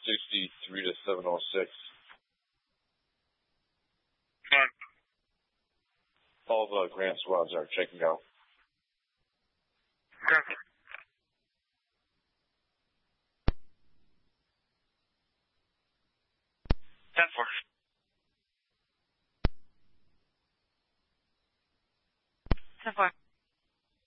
763 to 706. All the Grant squads are checking out. Copy. 10-4. 10-4.